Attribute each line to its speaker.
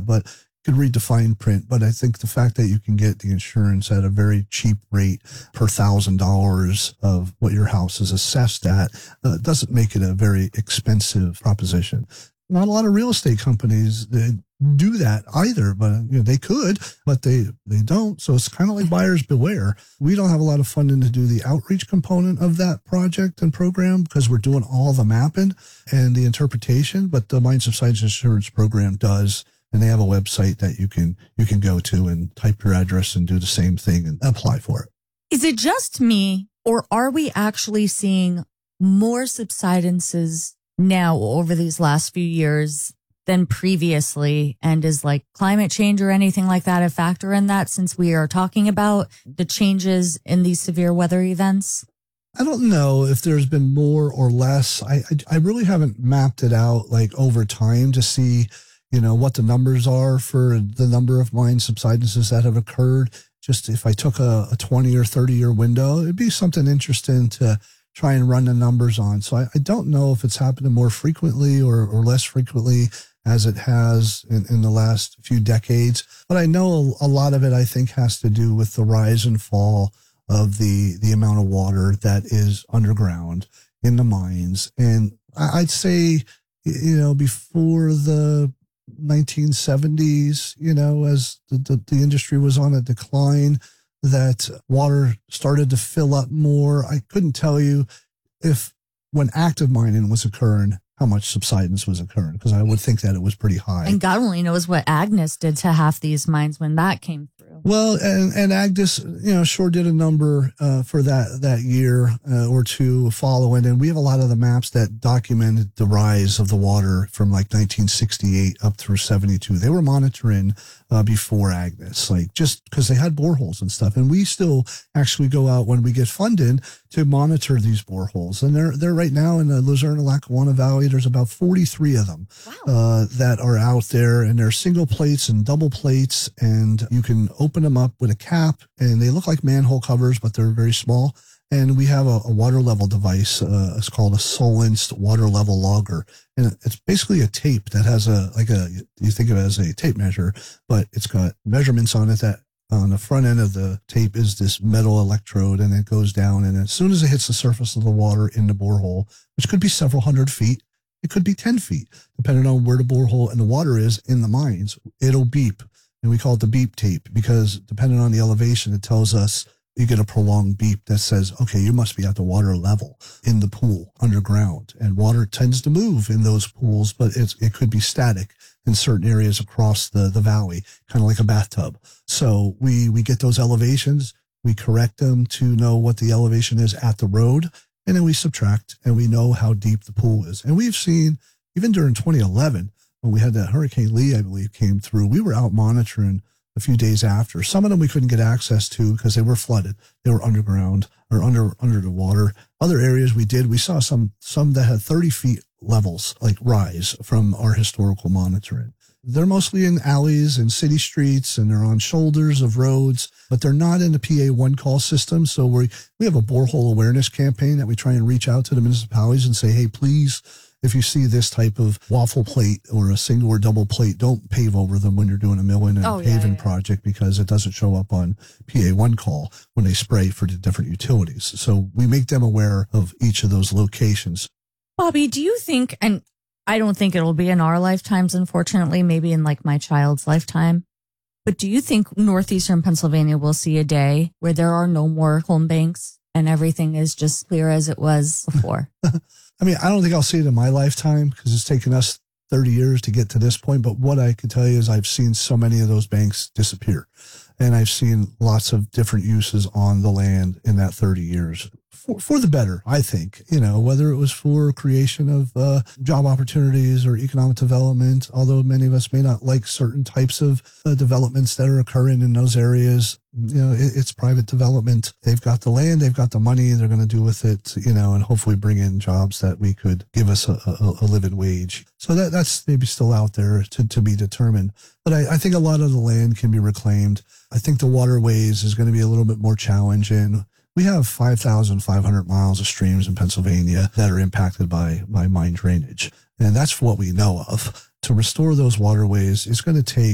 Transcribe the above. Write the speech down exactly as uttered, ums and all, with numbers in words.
Speaker 1: but could read the fine print. But I think the fact that you can get the insurance at a very cheap rate per thousand dollars of what your house is assessed at uh, doesn't make it a very expensive proposition. Not a lot of real estate companies that do that either, but you know, they could, but they, they don't. So it's kind of like buyers beware. We don't have a lot of funding to do the outreach component of that project and program because we're doing all the mapping and the interpretation, but the Mine Subsidence Insurance Program does. And they have a website that you can, you can go to and type your address and do the same thing and apply for it.
Speaker 2: Is it just me, or are we actually seeing more subsidences now over these last few years than previously? And is like climate change or anything like that a factor in that, since we are talking about the changes in these severe weather events?
Speaker 1: I don't know if there's been more or less. I, I, I really haven't mapped it out like over time to see, you know, what the numbers are for the number of mine subsidences that have occurred. Just if I took a, a twenty or thirty year window, it'd be something interesting to try and run the numbers on. So I, I don't know if it's happening more frequently or, or less frequently as it has in, in the last few decades. But I know a, a lot of it, I think, has to do with the rise and fall of the, the amount of water that is underground in the mines. And I'd say, you know, before the nineteen seventies, you know, as the, the, the industry was on a decline, that water started to fill up more. I couldn't tell you if when active mining was occurring, how much subsidence was occurring, because I would think that it was pretty high.
Speaker 2: And God only knows what Agnes did to half these mines when that came through.
Speaker 1: Well, and, and Agnes, you know, sure did a number uh, for that, that year uh, or two following. And we have a lot of the maps that documented the rise of the water from like nineteen sixty-eight up through seventy-two. They were monitoring uh, before Agnes, like just because they had boreholes and stuff. And we still actually go out when we get funded to monitor these boreholes. And they're, they're right now in the Luzerne, Lackawanna Valley. There's about forty-three of them
Speaker 2: wow.
Speaker 1: uh, that are out there, and they're single plates and double plates, and you can open them up with a cap, and they look like manhole covers, but they're very small. And we have a, a water level device. Uh, it's called a Solinsed water level logger, and it's basically a tape that has a like a you think of it as a tape measure, but it's got measurements on it that. On the front end of the tape is this metal electrode, and it goes down. And as soon as it hits the surface of the water in the borehole, which could be several hundred feet, it could be ten feet, depending on where the borehole and the water is in the mines, it'll beep. And we call it the beep tape because depending on the elevation, it tells us you get a prolonged beep that says, okay, you must be at the water level in the pool underground. And water tends to move in those pools, but it's, it could be static in certain areas across the, the valley, kind of like a bathtub. So we, we get those elevations, we correct them to know what the elevation is at the road, and then we subtract and we know how deep the pool is. And we've seen, even during twenty eleven, when we had that Hurricane Lee, I believe, came through, we were out monitoring a few days after. Some of them we couldn't get access to because they were flooded. They were underground or under, under the water. Other areas we did, we saw some, some that had thirty feet levels, like rise from our historical monitoring. They're mostly in alleys and city streets, and they're on shoulders of roads, but they're not in the P A one call system. So we we have a borehole awareness campaign that we try and reach out to the municipalities and say, hey, please, if you see this type of waffle plate or a single or double plate, don't pave over them when you're doing a milling and
Speaker 2: oh,
Speaker 1: paving
Speaker 2: yeah, yeah.
Speaker 1: project, because it doesn't show up on P A one call when they spray for the different utilities. So we make them aware of each of those locations.
Speaker 2: Bobby, do you think, and I don't think it'll be in our lifetimes, unfortunately, maybe in like my child's lifetime, but do you think northeastern Pennsylvania will see a day where there are no more home banks and everything is just clear as it was before?
Speaker 1: I mean, I don't think I'll see it in my lifetime because it's taken us thirty years to get to this point. But what I can tell you is I've seen so many of those banks disappear, and I've seen lots of different uses on the land in that thirty years. For, for the better, I think, you know, whether it was for creation of uh, job opportunities or economic development, although many of us may not like certain types of uh, developments that are occurring in those areas. You know, it, it's private development. They've got the land, they've got the money, they're going to do with it, you know, and hopefully bring in jobs that we could give us a, a, a living wage. So that that's maybe still out there to, to be determined. But I, I think a lot of the land can be reclaimed. I think the waterways is going to be a little bit more challenging. We have five thousand five hundred miles of streams in Pennsylvania that are impacted by, by mine drainage. And that's what we know of. To restore those waterways, it's going to take